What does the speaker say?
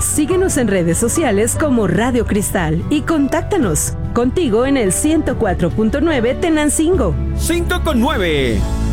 Síguenos en redes sociales como Radio Cristal y contáctanos. Contigo en el 104.9 Tenancingo. 5 con 9.